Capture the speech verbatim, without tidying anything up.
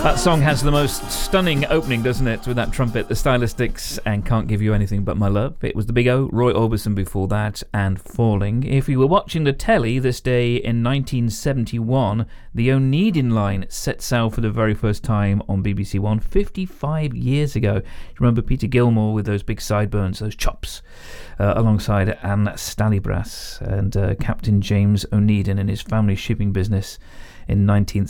That song has the most stunning opening, doesn't it, with that trumpet, the Stylistics, and Can't Give You Anything But My Love. It was the Big O, Roy Orbison before that, and Falling. If you were watching the telly this day in nineteen seventy-one, the Oneidin Line set sail for the very first time on B B C One fifty-five years ago. You remember Peter Gilmore with those big sideburns, those chops, uh, alongside Anne Stallybrass and uh, Captain James Oneidin and his family shipping business in nineteen